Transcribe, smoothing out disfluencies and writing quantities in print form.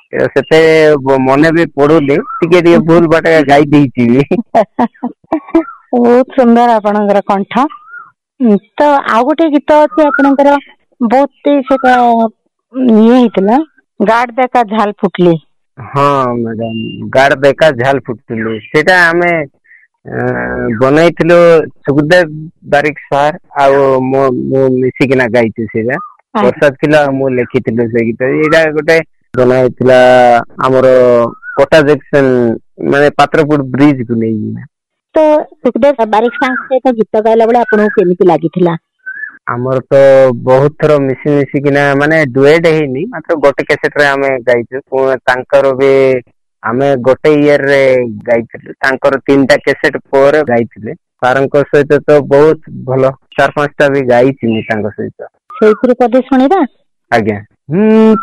ସେତେ ମନେ ବି ପଡୁନି, ଟିକେ ଟିକେ ଭୁଲ ବାଟ ଗାଇ ଦେଇଛି ବି। ବହୁତ ସୁନ୍ଦର ଆପଣଙ୍କର କଣ୍ଠ। ତ ଆଉ ଗୋଟେ ଗୀତ ଅଛି ଆପଣଙ୍କର, ବହୁତ ସେଟା ଇଏ ହେଇଥିଲା, ଗାଡ ଦେଖା ଝାଲ ଫୁଟଲି। ହଁ ମ୍ୟାଡାମ, ଗାଡ ଦେଖା ଝାଲ ଫୁଟଲି, ସେଇଟା ଆମେ ବନେଇଥିଲୁ ସୁଖଦେବ ବାରିକ ସାର୍ ଆଉ ମୁଁ ମିଶିକିନା ଗାଇଛୁ ସେଇଟା। ପ୍ରସାଦ ଥିଲା ମୁଁ ଲେଖିଥିଲୁ ସେ ଗୀତ। ଏଇଟା ଗୋଟେ ବନା ହେଇଥିଲା ଆମର କୋଟା ଜେକ୍ସନ ମାନେ ପାତ୍ରପୁର ବ୍ରିଜ କୁ ନେଇକିନା। ତ ସୁଖଦେବ ବାରିକ ସାଙ୍କ ସହିତ ଗୀତ ଗାଇଲା ବେଳେ ଆପଣଙ୍କୁ କେମିତି ଲାଗିଥିଲା? ଆମର ତ ବହୁତ ଥର ମିଶିକିନା ମାନେ ଡୁଏଟ ହେଇନି, ମାତ୍ର ଗୋଟେ କ୍ୟାସେଟ ରେ ଆମେ ଗାଇଛୁ। ତାଙ୍କର ବି ଆମେ ଗୋଟେ ଇୟର ରେ ଗାଇଥିଲୁ, ତାଙ୍କର 3ଟା କ୍ୟାସେଟ ପରେ ଗାଇଥିଲେ। ସାରଙ୍କ ସହିତ ତ ବହୁତ ଭଲ 4-5ଟା ବି ଗାଇଛି ତାଙ୍କ ସହିତ। ସେଇଥିରୁ ପଦେ ଶୁଣିବା। ଆଜ୍ଞା।